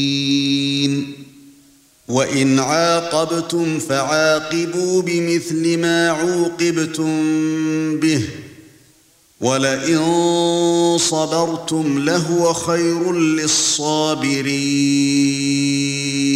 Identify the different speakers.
Speaker 1: وَإِنْ عَاقَبْتُمْ فَعَاقِبُوا بِمِثْلِ مَا عُوقِبْتُمْ بِهِ وَلَئِن صَبَرْتُمْ لَهُوَ خَيْرٌ لِلصَّابِرِينَ